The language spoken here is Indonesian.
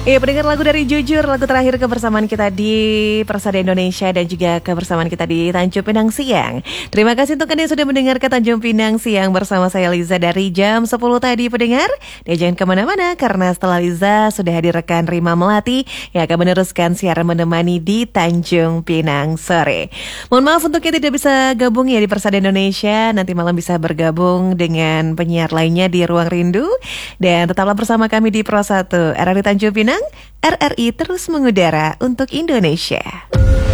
Iya, pendengar lagu dari Jujur, lagu terakhir kebersamaan kita di Persada Indonesia dan juga kebersamaan kita di Tanjung Pinang Siang. Terima kasih untuk Anda yang sudah mendengarkan Tanjung Pinang Siang bersama saya Liza dari jam 10 tadi, pendengar. Dan jangan kemana-mana karena setelah Liza sudah hadir rekan Rima Melati yang akan meneruskan siaran menemani di Tanjung Pinang sore. Mohon maaf untuk yang tidak bisa gabung ya di Persada Indonesia, nanti malam bisa bergabung dengan penyiar lainnya di Ruang Rindu. Dan tetaplah bersama kami di Pro 1 RRI Tanjung Pinang. RRI terus mengudara untuk Indonesia.